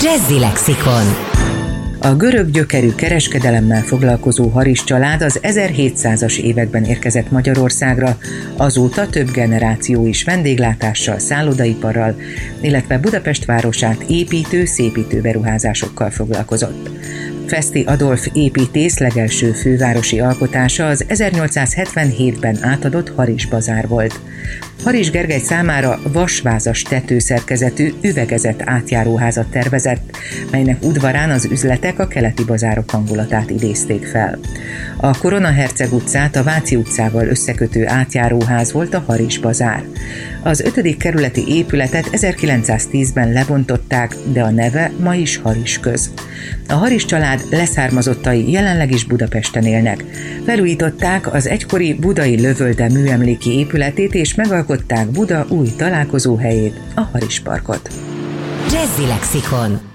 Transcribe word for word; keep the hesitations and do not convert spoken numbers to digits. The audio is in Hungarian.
Jazzy Lexikon. A görög gyökerű kereskedelemmel foglalkozó Haris család az ezerhétszázas években érkezett Magyarországra, azóta több generáció is vendéglátással, szállodaiparral, illetve Budapest városát építő, szépítő beruházásokkal foglalkozott. Feszti Adolf építész legelső fővárosi alkotása az ezernyolcszázhetvenhétben átadott Haris bazár volt. Haris Gergely számára vasvázas tetőszerkezetű, üvegezett átjáróházat tervezett, melynek udvarán az üzletek a keleti bazárok hangulatát idézték fel. A Korona Herceg utcát a Váci utcával összekötő átjáróház volt a Haris bazár. Az ötödik kerületi épületet ezerkilencszáztízben lebontották, de a neve ma is Haris köz. A Haris család leszármazottai jelenleg is Budapesten élnek. Felújították az egykori budai Lövölde műemléki épületét és megalkották Buda új találkozóhelyét, a Haris parkot. Jazzy Lexikon.